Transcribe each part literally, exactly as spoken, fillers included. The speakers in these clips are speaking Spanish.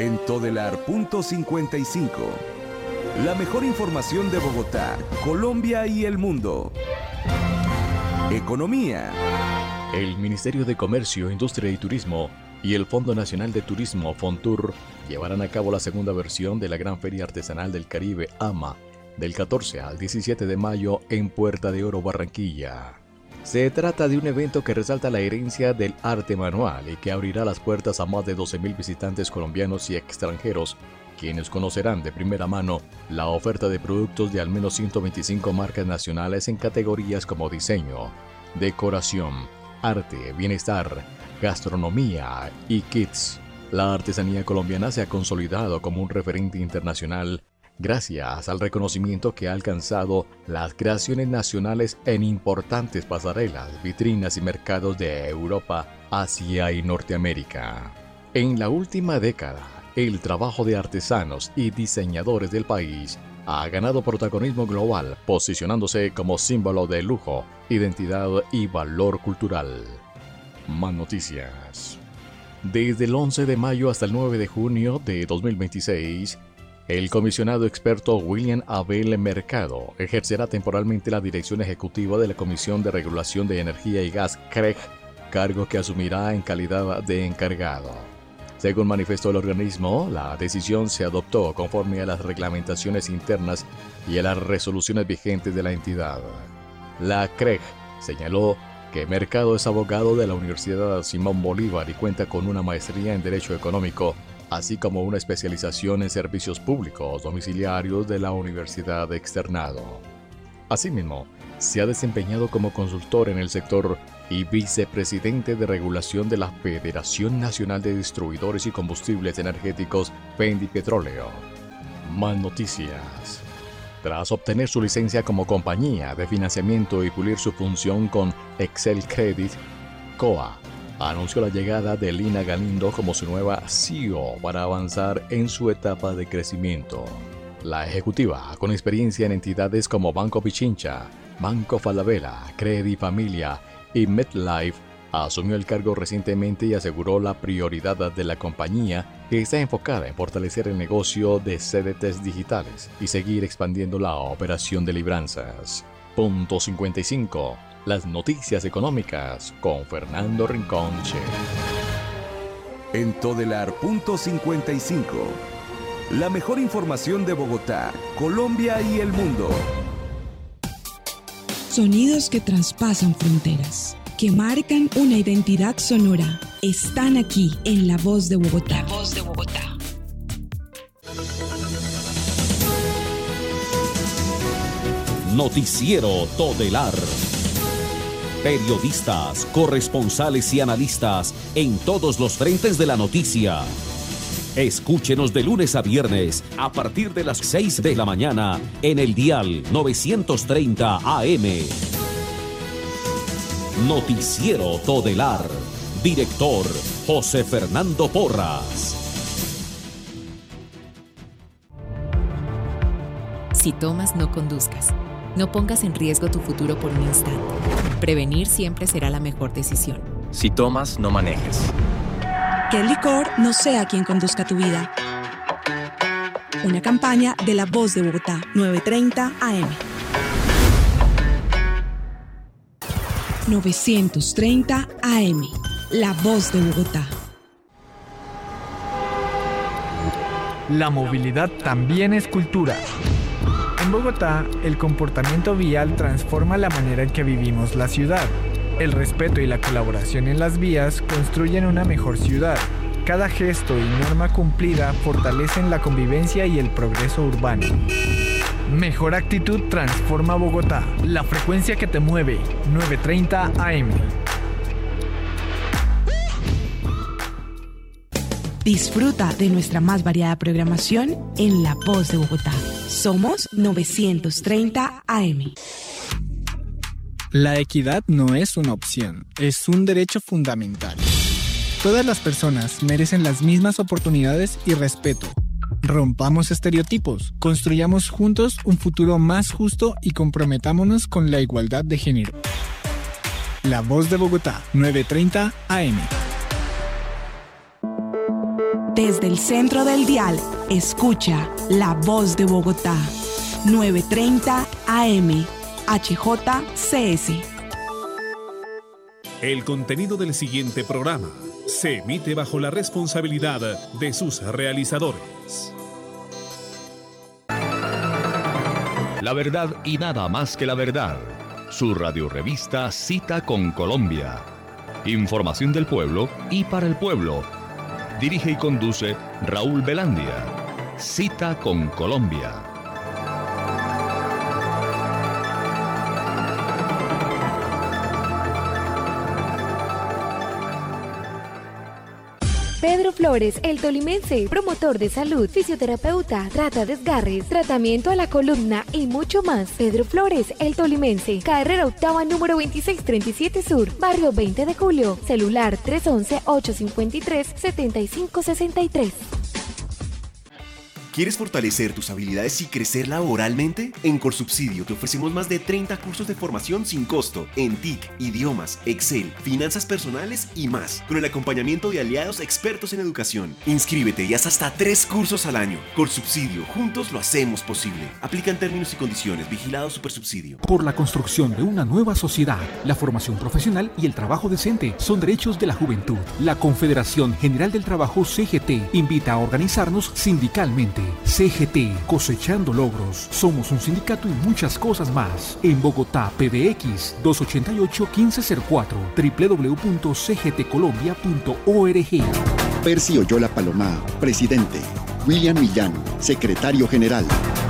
En Todelar punto cincuenta y cinco. La mejor información de Bogotá, Colombia y el mundo. Economía. El Ministerio de Comercio, Industria y Turismo y el Fondo Nacional de Turismo, Fontur, llevarán a cabo la segunda versión de la Gran Feria Artesanal del Caribe, AMA, del catorce al diecisiete de mayo en Puerta de Oro, Barranquilla. Se trata de un evento que resalta la herencia del arte manual y que abrirá las puertas a más de doce mil visitantes colombianos y extranjeros, quienes conocerán de primera mano la oferta de productos de al menos ciento veinticinco marcas nacionales en categorías como diseño, decoración, arte, bienestar, gastronomía y kits. La artesanía colombiana se ha consolidado como un referente internacional gracias al reconocimiento que ha alcanzado las creaciones nacionales en importantes pasarelas, vitrinas y mercados de Europa, Asia y Norteamérica. En la última década, el trabajo de artesanos y diseñadores del país ha ganado protagonismo global, posicionándose como símbolo de lujo, identidad y valor cultural. Más noticias. Desde el once de mayo hasta el nueve de junio de dos mil veintiséis, el comisionado experto William Abel Mercado ejercerá temporalmente la dirección ejecutiva de la Comisión de Regulación de Energía y Gas, C R E G, cargo que asumirá en calidad de encargado. Según manifestó el organismo, la decisión se adoptó conforme a las reglamentaciones internas y a las resoluciones vigentes de la entidad. La C R E G señaló que Mercado es abogado de la Universidad Simón Bolívar y cuenta con una maestría en Derecho Económico, así como una especialización en servicios públicos domiciliarios de la Universidad Externado. Asimismo, se ha desempeñado como consultor en el sector y vicepresidente de regulación de la Federación Nacional de Distribuidores y Combustibles Energéticos, Pendipetróleo. Más noticias. Tras obtener su licencia como compañía de financiamiento y pulir su función con Excel Credit, C O A anunció la llegada de Lina Galindo como su nueva C E O para avanzar en su etapa de crecimiento. La ejecutiva, con experiencia en entidades como Banco Pichincha, Banco Falabella, Credit Familia y MetLife, asumió el cargo recientemente y aseguró la prioridad de la compañía, que está enfocada en fortalecer el negocio de C D Ts digitales y seguir expandiendo la operación de libranzas. Punto cincuenta y cinco. Las noticias económicas con Fernando Rinconche. En Todelar punto cincuenta y cinco. La mejor información de Bogotá, Colombia y el mundo. Sonidos que traspasan fronteras, que marcan una identidad sonora, están aquí en La Voz de Bogotá. La Voz de Bogotá. Noticiero Todelar. Periodistas, corresponsales y analistas en todos los frentes de la noticia. Escúchenos de lunes a viernes a partir de las seis de la mañana en el dial novecientos treinta A M. Noticiero Todelar. Director José Fernando Porras. Si tomas, no conduzcas. No pongas en riesgo tu futuro por un instante. Prevenir siempre será la mejor decisión. Si tomas, no manejes. Que el licor no sea quien conduzca tu vida. Una campaña de La Voz de Bogotá, novecientos treinta A M. novecientos treinta A M. La Voz de Bogotá. La movilidad también es cultura. En Bogotá, el comportamiento vial transforma la manera en que vivimos la ciudad. El respeto y la colaboración en las vías construyen una mejor ciudad. Cada gesto y norma cumplida fortalecen la convivencia y el progreso urbano. Mejor actitud transforma Bogotá. La frecuencia que te mueve, novecientos treinta A M. Disfruta de nuestra más variada programación en La Voz de Bogotá. Somos novecientos treinta A M. La equidad no es una opción, es un derecho fundamental. Todas las personas merecen las mismas oportunidades y respeto. Rompamos estereotipos, construyamos juntos un futuro más justo y comprometámonos con la igualdad de género. La Voz de Bogotá, novecientos treinta A M. Desde el centro del dial, escucha La Voz de Bogotá, novecientos treinta A M, H J C S. El contenido del siguiente programa se emite bajo la responsabilidad de sus realizadores. La verdad y nada más que la verdad. Su radiorevista Cita con Colombia. Información del pueblo y para el pueblo. Dirige y conduce Raúl Velandia. Cita con Colombia. Pedro Flores, el tolimense, promotor de salud, fisioterapeuta, trata desgarres, tratamiento a la columna y mucho más. Pedro Flores, el tolimense, carrera octava número veintiséis treinta y siete Sur, barrio veinte de Julio, celular tres once, ocho cincuenta y tres, setenta y cinco sesenta y tres. ¿Quieres fortalecer tus habilidades y crecer laboralmente? En Colsubsidio te ofrecemos más de treinta cursos de formación sin costo en T I C, idiomas, Excel, finanzas personales y más, con el acompañamiento de aliados expertos en educación. Inscríbete y haz hasta tres cursos al año. Colsubsidio, juntos lo hacemos posible. Aplican términos y condiciones. Vigilado Supersubsidio. Por la construcción de una nueva sociedad, la formación profesional y el trabajo decente son derechos de la juventud. La Confederación General del Trabajo C G T invita a organizarnos sindicalmente. C G T, cosechando logros. Somos un sindicato y muchas cosas más. En Bogotá, P B X dos ocho ocho, uno cinco cero cuatro, doble u doble u doble u punto c g t colombia punto org. Percy Oyola Palomá, presidente. William Millán, secretario general.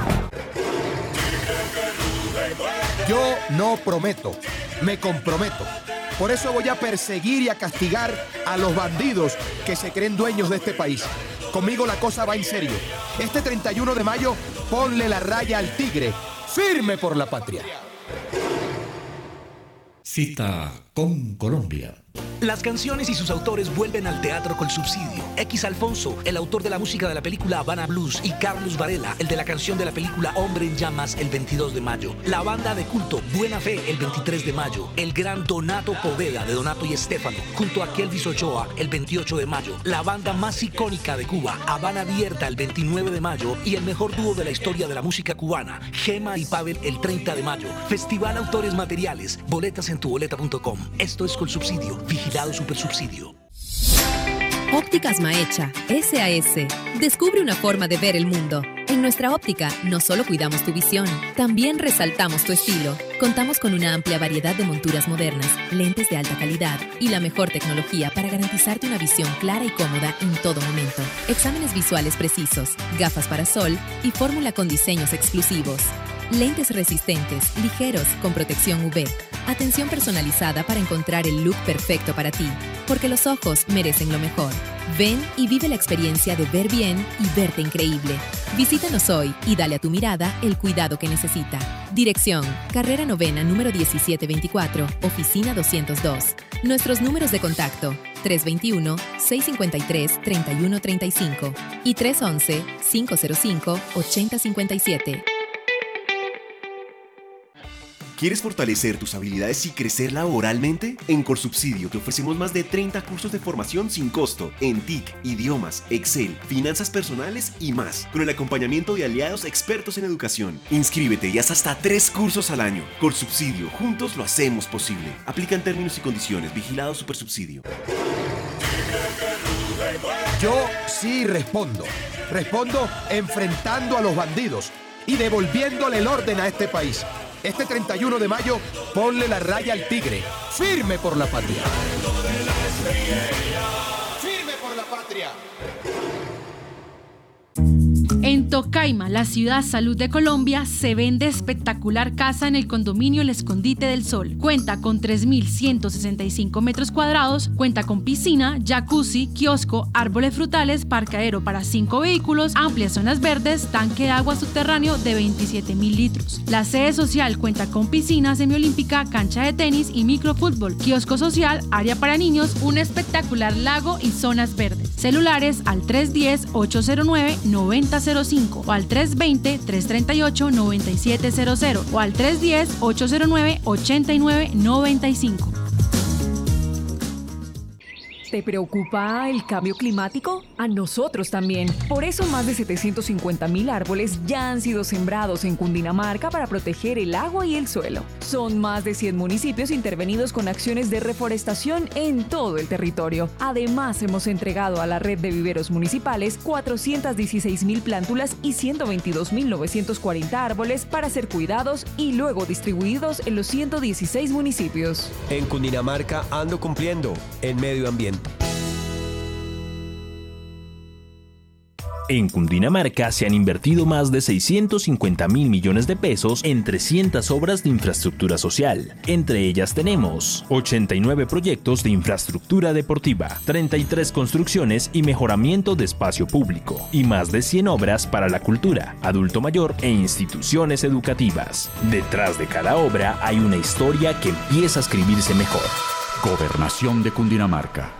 Yo no prometo, me comprometo. Por eso voy a perseguir y a castigar a los bandidos que se creen dueños de este país. Conmigo la cosa va en serio. Este treinta y uno de mayo, ponle la raya al tigre. Firme por la patria. Cita con Colombia. Las canciones y sus autores vuelven al teatro Colsubsidio. X Alfonso, el autor de la música de la película Habana Blues, y Carlos Varela, el de la canción de la película Hombre en Llamas, el veintidós de mayo. La banda de culto Buena Fe, el veintitrés de mayo. El gran Donato Poveda, de Donato y Estefano, junto a Kelvis Ochoa, el veintiocho de mayo. La banda más icónica de Cuba, Habana Abierta, el veintinueve de mayo. Y el mejor dúo de la historia de la música cubana, Gema y Pavel, el treinta de mayo. Festival Autores Materiales, boletas en tu boleta punto com. Esto es Colsubsidio, vigilado Supersubsidio. Ópticas Maecha, S A S. Descubre una forma de ver el mundo. En nuestra óptica, no solo cuidamos tu visión, también resaltamos tu estilo. Contamos con una amplia variedad de monturas modernas, lentes de alta calidad y la mejor tecnología para garantizarte una visión clara y cómoda en todo momento. Exámenes visuales precisos, gafas para sol y fórmula con diseños exclusivos. Lentes resistentes, ligeros, con protección U V. Atención personalizada para encontrar el look perfecto para ti. Porque los ojos merecen lo mejor. Ven y vive la experiencia de ver bien y verte increíble. Visítanos hoy y dale a tu mirada el cuidado que necesita. Dirección: Carrera Novena, número diecisiete veinticuatro, Oficina doscientos dos. Nuestros números de contacto: tres dos uno, seis cinco tres, tres uno tres cinco y tres once, cinco cero cinco, ocho cero cinco siete. ¿Quieres fortalecer tus habilidades y crecer laboralmente? En Colsubsidio te ofrecemos más de treinta cursos de formación sin costo en T I C, idiomas, Excel, finanzas personales y más, con el acompañamiento de aliados expertos en educación. Inscríbete y haz hasta tres cursos al año. Colsubsidio, juntos lo hacemos posible. Aplican términos y condiciones. Vigilado Supersubsidio. Yo sí respondo. Respondo enfrentando a los bandidos y devolviéndole el orden a este país. Este treinta y uno de mayo, ponle la raya al tigre. Firme por la patria. Firme por la patria. En Tocaima, la ciudad salud de Colombia, se vende espectacular casa en el condominio El Escondite del Sol. Cuenta con tres mil ciento sesenta y cinco metros cuadrados, cuenta con piscina, jacuzzi, kiosco, árboles frutales, parqueadero para cinco vehículos, amplias zonas verdes, tanque de agua subterráneo de veintisiete mil litros. La sede social cuenta con piscina semiolímpica, cancha de tenis y microfútbol, kiosco social, área para niños, un espectacular lago y zonas verdes. Celulares al tres uno cero, ocho cero nueve, nueve cero cero cinco o al tres dos cero, tres tres ocho, nueve siete cero cero o al tres uno cero, ocho cero nueve, ocho nueve nueve cinco. ¿Te preocupa el cambio climático? A nosotros también. Por eso más de setecientos cincuenta mil árboles ya han sido sembrados en Cundinamarca para proteger el agua y el suelo. Son más de cien municipios intervenidos con acciones de reforestación en todo el territorio. Además, hemos entregado a la red de viveros municipales cuatrocientas dieciséis mil plántulas y ciento veintidós mil novecientos cuarenta árboles para ser cuidados y luego distribuidos en los ciento dieciséis municipios. En Cundinamarca ando cumpliendo en medio ambiente. En Cundinamarca se han invertido más de seiscientos cincuenta mil millones de pesos en trescientas obras de infraestructura social. Entre ellas tenemos ochenta y nueve proyectos de infraestructura deportiva, treinta y tres construcciones y mejoramiento de espacio público, y más de cien obras para la cultura, adulto mayor e instituciones educativas. Detrás de cada obra hay una historia que empieza a escribirse mejor. Gobernación de Cundinamarca.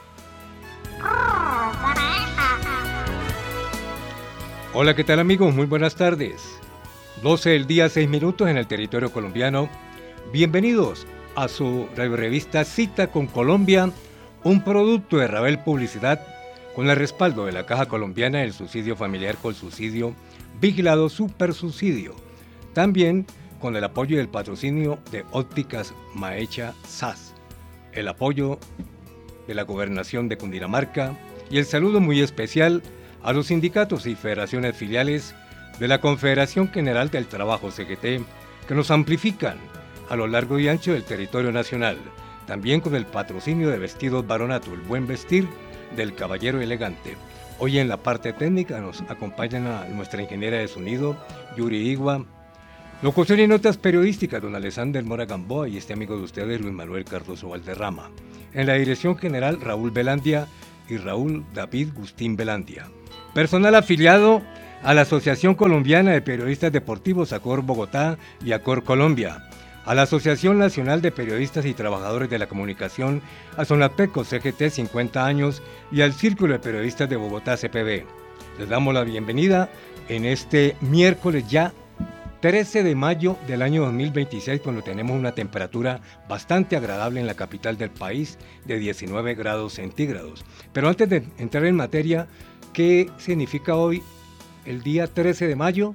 Hola, ¿qué tal amigos? Muy buenas tardes. doce del día, seis minutos en el territorio colombiano. Bienvenidos a su revista Cita con Colombia, un producto de Ravel Publicidad con el respaldo de la Caja Colombiana del Subsidio Familiar con Subsidio, vigilado Super Subsidio. También con el apoyo y el patrocinio de Ópticas Maecha S A S, el apoyo de la Gobernación de Cundinamarca y el saludo muy especial a los sindicatos y federaciones filiales de la Confederación General del Trabajo C G T que nos amplifican a lo largo y ancho del territorio nacional, también con el patrocinio de Vestidos Baronato, el buen vestir del caballero elegante. Hoy en la parte técnica nos acompañan a nuestra ingeniera de sonido, Yuri Igua, locución y notas periodísticas, don Alexander Mora Gamboa y este amigo de ustedes, Luis Manuel Cardoso Valderrama. En la dirección general, Raúl Velandia y Raúl David Gustín Velandia. Personal afiliado a la Asociación Colombiana de Periodistas Deportivos, ACOR Bogotá y ACOR Colombia, a la Asociación Nacional de Periodistas y Trabajadores de la Comunicación, a Sonapeco C G T cincuenta años y al Círculo de Periodistas de Bogotá C P B. Les damos la bienvenida en este miércoles ya trece de mayo del año dos mil veintiséis, cuando tenemos una temperatura bastante agradable en la capital del país de diecinueve grados centígrados. Pero antes de entrar en materia, ¿qué significa hoy el día trece de mayo?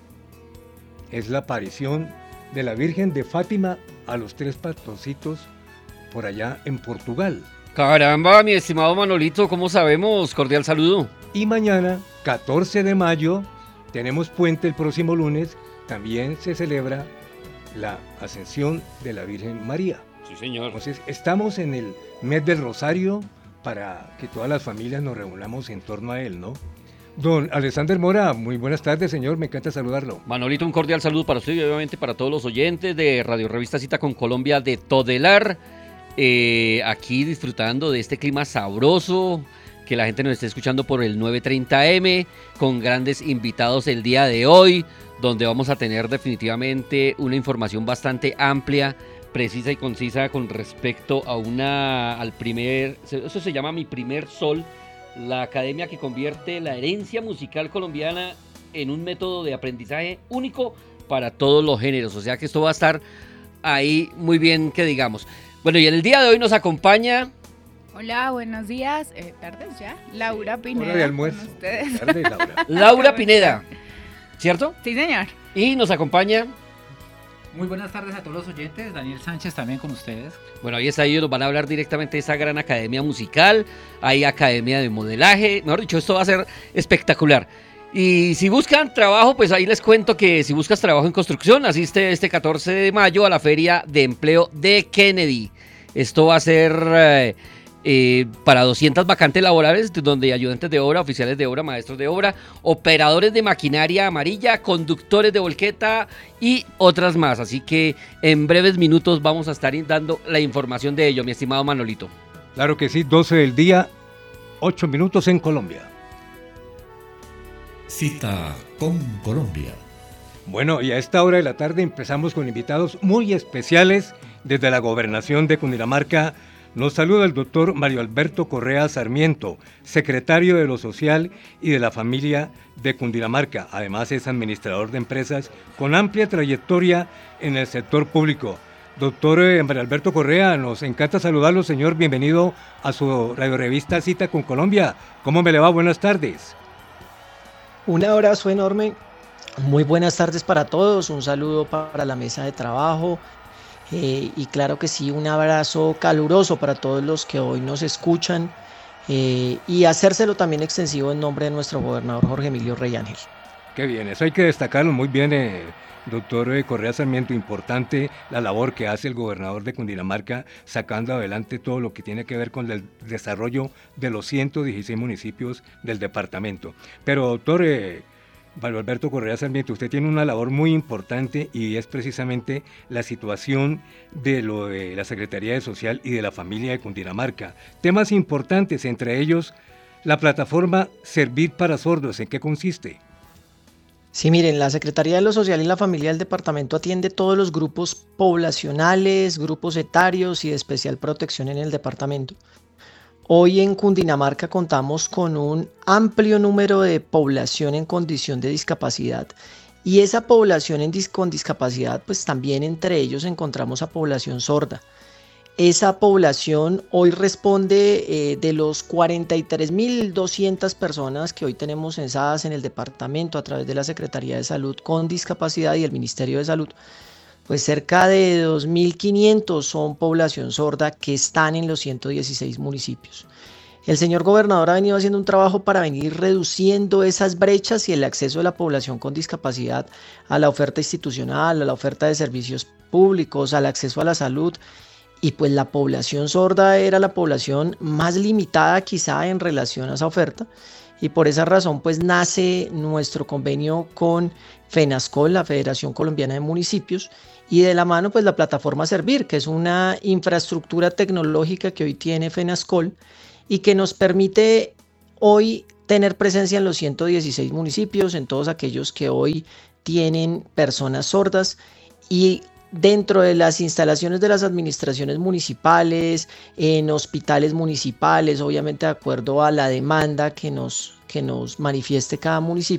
Es la aparición de la Virgen de Fátima a los tres patroncitos por allá en Portugal. Caramba, mi estimado Manolito, ¿cómo sabemos? Cordial saludo. Y mañana, catorce de mayo, tenemos puente el próximo lunes, también se celebra la ascensión de la Virgen María. Sí, señor. Entonces, estamos en el mes del Rosario para que todas las familias nos reunamos en torno a él, ¿no? Don Alexander Mora, muy buenas tardes, señor, me encanta saludarlo. Manolito, un cordial saludo para usted y obviamente para todos los oyentes de Radio Revista Cita con Colombia de Todelar, eh, aquí disfrutando de este clima sabroso, que la gente nos esté escuchando por el nueve treinta eme, con grandes invitados el día de hoy, donde vamos a tener definitivamente una información bastante amplia, precisa y concisa con respecto a una, al primer, eso se llama Mi Primer Sol, la academia que convierte la herencia musical colombiana en un método de aprendizaje único para todos los géneros, o sea que esto va a estar ahí muy bien que digamos. Bueno, y en el día de hoy nos acompaña... Hola, buenos días, eh, tardes ya, Laura Pineda. Hora de almuerzo. Con ustedes. Tarde, Laura. Laura Pineda, ¿cierto? Sí, señor. Y nos acompaña... Muy buenas tardes a todos los oyentes, Daniel Sánchez también con ustedes. Bueno, ahí está, ellos nos van a hablar directamente de esa gran academia musical, hay academia de modelaje, mejor dicho, esto va a ser espectacular. Y si buscan trabajo, pues ahí les cuento que si buscas trabajo en construcción, asiste este catorce de mayo a la Feria de Empleo de Kennedy. Esto va a ser... Eh, Eh, para doscientas vacantes laborales, donde ayudantes de obra, oficiales de obra, maestros de obra, operadores de maquinaria amarilla, conductores de volqueta y otras más. Así que en breves minutos vamos a estar dando la información de ello, mi estimado Manolito. Claro que sí, doce del día, ocho minutos en Colombia. Cita con Colombia. Bueno, y a esta hora de la tarde empezamos con invitados muy especiales desde la Gobernación de Cundinamarca. Nos saluda el doctor Mario Alberto Correa Sarmiento, secretario de lo Social y de la Familia de Cundinamarca. Además es administrador de empresas con amplia trayectoria en el sector público. Doctor eh, Mario Alberto Correa, nos encanta saludarlo, señor. Bienvenido a su radiorevista Cita con Colombia. ¿Cómo me le va? Buenas tardes. Un abrazo enorme. Muy buenas tardes para todos. Un saludo para la mesa de trabajo. Eh, y claro que sí, un abrazo caluroso para todos los que hoy nos escuchan. Eh, y hacérselo también extensivo en nombre de nuestro gobernador Jorge Emilio Rey Ángel. Qué bien, eso hay que destacarlo muy bien, eh, doctor eh, Correa Sarmiento. Importante la labor que hace el gobernador de Cundinamarca sacando adelante todo lo que tiene que ver con el desarrollo de los ciento dieciséis municipios del departamento. Pero doctor eh, Mario Alberto Correa Sarmiento, usted tiene una labor muy importante y es precisamente la situación de lo de la Secretaría de Social y de la Familia de Cundinamarca. Temas importantes, entre ellos la plataforma Servir para Sordos. ¿En qué consiste? Sí, miren, la Secretaría de lo Social y la Familia del departamento atiende todos los grupos poblacionales, grupos etarios y de especial protección en el departamento. Hoy en Cundinamarca contamos con un amplio número de población en condición de discapacidad y esa población en dis- con discapacidad, pues también entre ellos encontramos a población sorda. Esa población hoy responde eh, de los cuarenta y tres mil doscientas personas que hoy tenemos censadas en el departamento a través de la Secretaría de Salud con discapacidad y el Ministerio de Salud. Pues cerca de dos mil quinientos son población sorda que están en los ciento dieciséis municipios. El señor gobernador ha venido haciendo un trabajo para venir reduciendo esas brechas y el acceso de la población con discapacidad a la oferta institucional, a la oferta de servicios públicos, al acceso a la salud. Y pues la población sorda era la población más limitada quizá en relación a esa oferta. Y por esa razón pues nace nuestro convenio con FENASCOL, la Federación Colombiana de Municipios, y de la mano pues la plataforma Servir, que es una infraestructura tecnológica que hoy tiene FENASCOL y que nos permite hoy tener presencia en los ciento dieciséis municipios, en todos aquellos que hoy tienen personas sordas, y dentro de las instalaciones de las administraciones municipales, en hospitales municipales, obviamente de acuerdo a la demanda que nos, que nos manifieste cada municipio,